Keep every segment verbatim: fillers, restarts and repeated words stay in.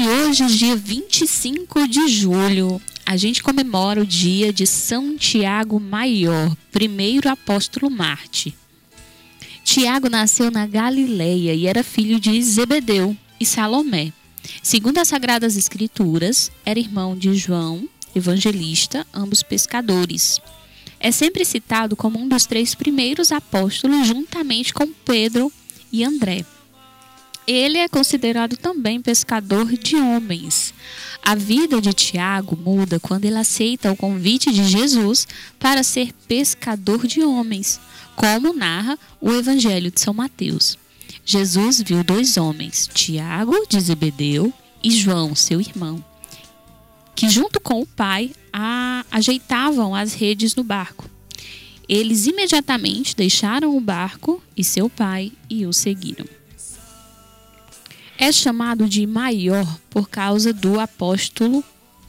hoje, dia vinte e cinco de julho, a gente comemora o dia de São Tiago Maior, primeiro apóstolo mártir. Tiago nasceu na Galileia e era filho de Zebedeu e Salomé. Segundo as Sagradas Escrituras, era irmão de João, evangelista, ambos pescadores. É sempre citado como um dos três primeiros apóstolos, juntamente com Pedro e André. Ele é considerado também pescador de homens. A vida de Tiago muda quando ele aceita o convite de Jesus para ser pescador de homens, como narra o Evangelho de São Mateus. Jesus viu dois homens, Tiago, de Zebedeu, e João, seu irmão, que junto com o pai a, ajeitavam as redes no barco. Eles imediatamente deixaram o barco e seu pai e o seguiram. É chamado de maior por causa do apóstolo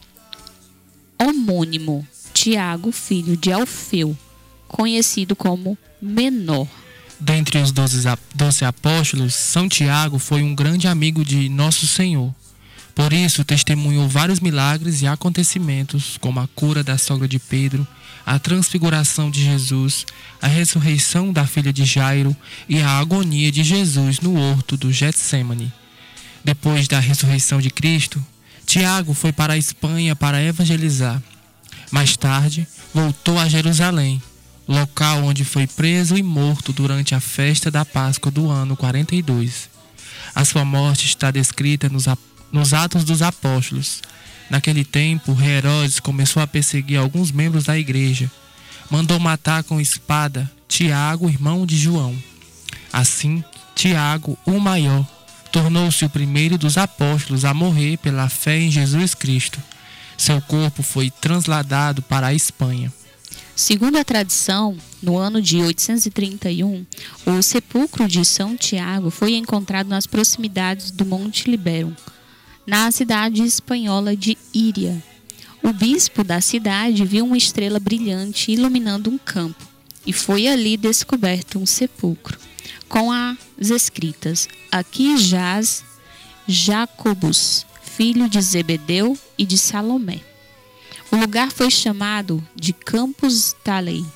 homônimo, Tiago, filho de Alfeu, conhecido como menor. Dentre os doze apóstolos, São Tiago foi um grande amigo de Nosso Senhor. Por isso, testemunhou vários milagres e acontecimentos, como a cura da sogra de Pedro, a transfiguração de Jesus, a ressurreição da filha de Jairo e a agonia de Jesus no horto do Getsêmani. Depois da ressurreição de Cristo, Tiago foi para a Espanha para evangelizar. Mais tarde, voltou a Jerusalém, local onde foi preso e morto durante a festa da Páscoa do ano quarenta e dois. A sua morte está descrita nos, nos Atos dos Apóstolos. Naquele tempo, o rei Herodes começou a perseguir alguns membros da igreja. Mandou matar com espada Tiago, irmão de João. Assim, Tiago, o maior, tornou-se o primeiro dos apóstolos a morrer pela fé em Jesus Cristo. Seu corpo foi trasladado para a Espanha. Segundo a tradição, no ano de oitocentos e trinta e um, o sepulcro de São Tiago foi encontrado nas proximidades do Monte Libérum, na cidade espanhola de Íria. O bispo da cidade viu uma estrela brilhante iluminando um campo, e foi ali descoberto um sepulcro, com as escritas: aqui jaz Jacobus, filho de Zebedeu e de Salomé. O lugar foi chamado de Campus Thalei,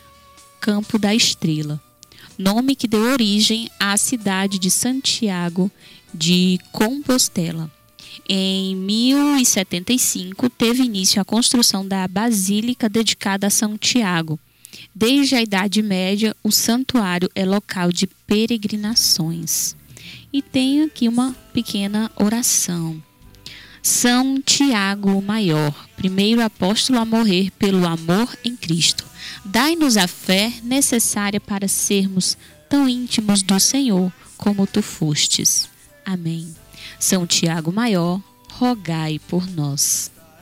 Campo da Estrela, nome que deu origem à cidade de Santiago de Compostela. Em mil e setenta e cinco, teve início a construção da basílica dedicada a São Tiago. Desde a Idade Média, o santuário é local de peregrinações. E tenho aqui uma pequena oração. São Tiago Maior, primeiro apóstolo a morrer pelo amor em Cristo, dai-nos a fé necessária para sermos tão íntimos do Senhor como tu fostes. Amém. São Tiago Maior, rogai por nós.